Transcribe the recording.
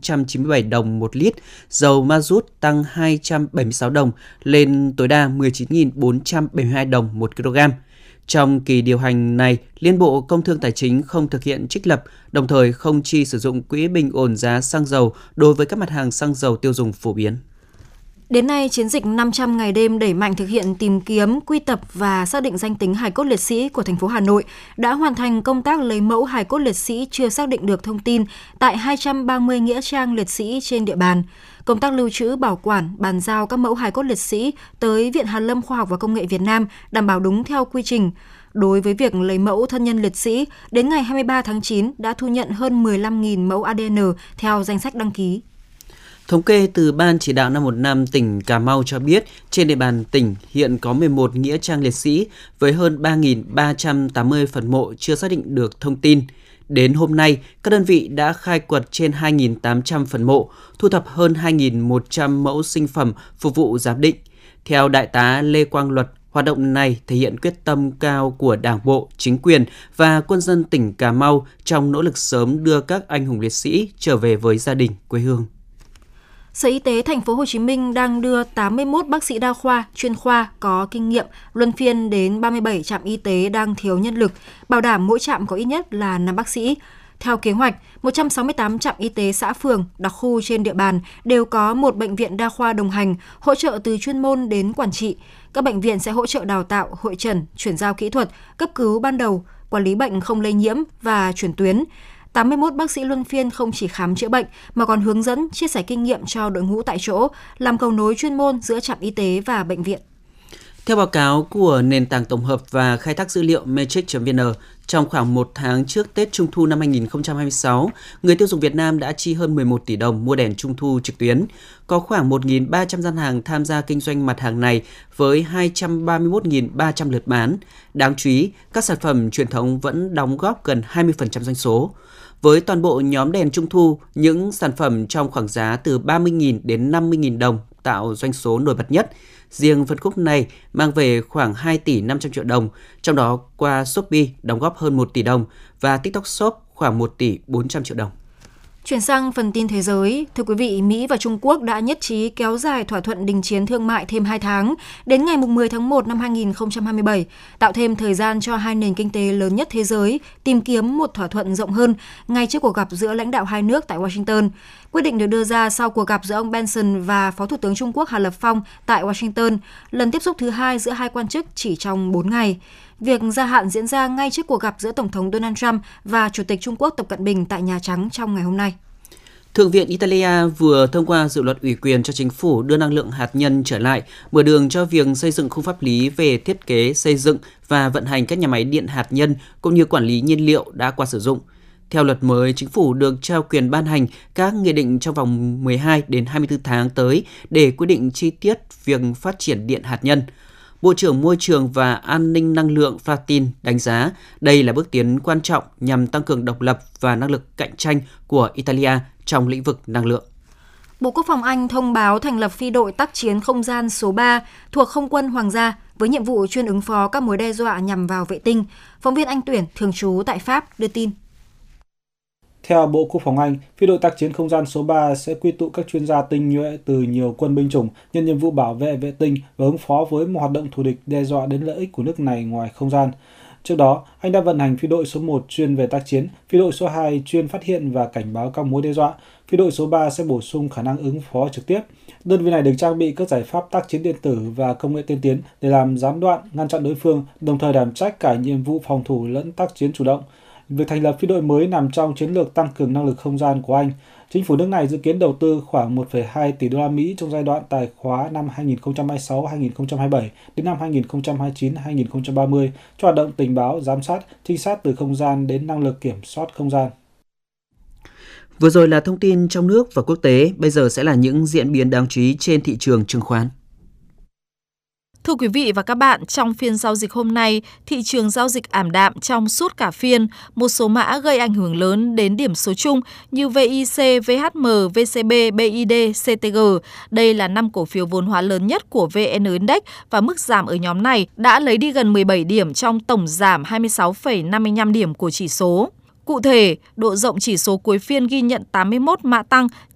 497 đồng một lít, dầu ma rút tăng 276 đồng lên tối đa 19.472 đồng một kg. Trong kỳ điều hành này, Liên Bộ Công Thương Tài chính không thực hiện trích lập, đồng thời không chi sử dụng quỹ bình ổn giá xăng dầu đối với các mặt hàng xăng dầu tiêu dùng phổ biến. Đến nay, chiến dịch 500 ngày đêm đẩy mạnh thực hiện tìm kiếm, quy tập và xác định danh tính hài cốt liệt sĩ của thành phố Hà Nội đã hoàn thành công tác lấy mẫu hài cốt liệt sĩ chưa xác định được thông tin tại 230 nghĩa trang liệt sĩ trên địa bàn. Công tác lưu trữ, bảo quản, bàn giao các mẫu hài cốt liệt sĩ tới Viện Hàn lâm Khoa học và Công nghệ Việt Nam đảm bảo đúng theo quy trình. Đối với việc lấy mẫu thân nhân liệt sĩ, đến ngày 23 tháng 9 đã thu nhận hơn 15.000 mẫu ADN theo danh sách đăng ký. Thống kê từ Ban Chỉ đạo 515 tỉnh Cà Mau cho biết, trên địa bàn tỉnh hiện có 11 nghĩa trang liệt sĩ với hơn 3.380 phần mộ chưa xác định được thông tin. Đến hôm nay, các đơn vị đã khai quật trên 2.800 phần mộ, thu thập hơn 2.100 mẫu sinh phẩm phục vụ giám định. Theo Đại tá Lê Quang Luật, hoạt động này thể hiện quyết tâm cao của Đảng bộ, chính quyền và quân dân tỉnh Cà Mau trong nỗ lực sớm đưa các anh hùng liệt sĩ trở về với gia đình, quê hương. Sở Y tế Thành phố Hồ Chí Minh đang đưa 81 bác sĩ đa khoa, chuyên khoa có kinh nghiệm luân phiên đến 37 trạm y tế đang thiếu nhân lực, bảo đảm mỗi trạm có ít nhất là 5 bác sĩ. Theo kế hoạch, 168 trạm y tế xã phường, đặc khu trên địa bàn đều có một bệnh viện đa khoa đồng hành, hỗ trợ từ chuyên môn đến quản trị. Các bệnh viện sẽ hỗ trợ đào tạo, hội chẩn, chuyển giao kỹ thuật, cấp cứu ban đầu, quản lý bệnh không lây nhiễm và chuyển tuyến. 81 bác sĩ luân phiên không chỉ khám chữa bệnh mà còn hướng dẫn, chia sẻ kinh nghiệm cho đội ngũ tại chỗ, làm cầu nối chuyên môn giữa trạm y tế và bệnh viện. Theo báo cáo của nền tảng tổng hợp và khai thác dữ liệu Matrix.vn, trong khoảng một tháng trước Tết Trung thu năm 2026, người tiêu dùng Việt Nam đã chi hơn 11 tỷ đồng mua đèn Trung thu trực tuyến. Có khoảng 1.300 gian hàng tham gia kinh doanh mặt hàng này với 231.300 lượt bán. Đáng chú ý, các sản phẩm truyền thống vẫn đóng góp gần 20% doanh số. Với toàn bộ nhóm đèn Trung thu, những sản phẩm trong khoảng giá từ 30.000 đến 50.000 đồng tạo doanh số nổi bật nhất. Riêng phân khúc này mang về khoảng 2 tỷ 500 triệu đồng, trong đó qua Shopee đóng góp hơn 1 tỷ đồng và TikTok Shop khoảng 1 tỷ 400 triệu đồng. Chuyển sang phần tin thế giới, thưa quý vị, Mỹ và Trung Quốc đã nhất trí kéo dài thỏa thuận đình chiến thương mại thêm 2 tháng, đến ngày 10 tháng 1 năm 2027, tạo thêm thời gian cho hai nền kinh tế lớn nhất thế giới tìm kiếm một thỏa thuận rộng hơn ngay trước cuộc gặp giữa lãnh đạo hai nước tại Washington. Quyết định được đưa ra sau cuộc gặp giữa ông Benson và Phó Thủ tướng Trung Quốc Hà Lập Phong tại Washington, lần tiếp xúc thứ hai giữa hai quan chức chỉ trong 4 ngày. Việc gia hạn diễn ra ngay trước cuộc gặp giữa Tổng thống Donald Trump và Chủ tịch Trung Quốc Tập Cận Bình tại Nhà Trắng trong ngày hôm nay. Thượng viện Italia vừa thông qua dự luật ủy quyền cho chính phủ đưa năng lượng hạt nhân trở lại, mở đường cho việc xây dựng khung pháp lý về thiết kế, xây dựng và vận hành các nhà máy điện hạt nhân cũng như quản lý nhiên liệu đã qua sử dụng. Theo luật mới, chính phủ được trao quyền ban hành các nghị định trong vòng 12 đến 24 tháng tới để quyết định chi tiết việc phát triển điện hạt nhân. Bộ trưởng Môi trường và An ninh năng lượng Fratin đánh giá đây là bước tiến quan trọng nhằm tăng cường độc lập và năng lực cạnh tranh của Italia trong lĩnh vực năng lượng. Bộ Quốc phòng Anh thông báo thành lập phi đội tác chiến không gian số 3 thuộc Không quân Hoàng gia với nhiệm vụ chuyên ứng phó các mối đe dọa nhằm vào vệ tinh. Phóng viên Anh Tuyển, thường trú tại Pháp, đưa tin. Theo Bộ Quốc phòng Anh, phi đội tác chiến không gian số 3 sẽ quy tụ các chuyên gia tinh nhuệ từ nhiều quân binh chủng nhân nhiệm vụ bảo vệ vệ tinh và ứng phó với một hoạt động thù địch đe dọa đến lợi ích của nước này ngoài không gian. Trước đó, Anh đã vận hành phi đội số 1 chuyên về tác chiến, phi đội số 2 chuyên phát hiện và cảnh báo các mối đe dọa, phi đội số 3 sẽ bổ sung khả năng ứng phó trực tiếp. Đơn vị này được trang bị các giải pháp tác chiến điện tử và công nghệ tiên tiến để làm gián đoạn, ngăn chặn đối phương, đồng thời đảm trách cả nhiệm vụ phòng thủ lẫn tác chiến chủ động. Việc thành lập phi đội mới nằm trong chiến lược tăng cường năng lực không gian của Anh. Chính phủ nước này dự kiến đầu tư khoảng 1,2 tỷ đô la Mỹ trong giai đoạn tài khóa năm 2026-2027 đến năm 2029-2030 cho hoạt động tình báo, giám sát, trinh sát từ không gian đến năng lực kiểm soát không gian. Vừa rồi là thông tin trong nước và quốc tế, bây giờ sẽ là những diễn biến đáng chú ý trên thị trường chứng khoán. Thưa quý vị và các bạn, trong phiên giao dịch hôm nay, thị trường giao dịch ảm đạm trong suốt cả phiên, một số mã gây ảnh hưởng lớn đến điểm số chung như VIC, VHM, VCB, BID, CTG. Đây là 5 cổ phiếu vốn hóa lớn nhất của VN Index và mức giảm ở nhóm này đã lấy đi gần 17 điểm trong tổng giảm 26,55 điểm của chỉ số. Cụ thể, độ rộng chỉ số cuối phiên ghi nhận 81 mã tăng,